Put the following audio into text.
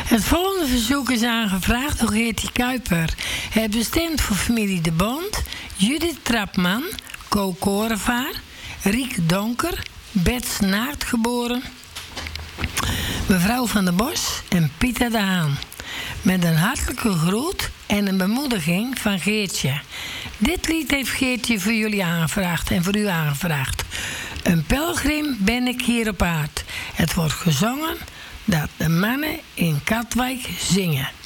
Het volgende verzoek is aangevraagd door Geertje Kuiper. Het bestemd voor familie De Bond, Judith Trapman, Co Korevaar, Riek Donker, Bets Naartgeboren, mevrouw Van der Bos en Pieter de Haan. Met een hartelijke groet en een bemoediging van Geertje. Dit lied heeft Geertje voor jullie aangevraagd en voor u aangevraagd. Een pelgrim ben ik hier op aard. Het wordt gezongen dat de mannen in Katwijk zingen.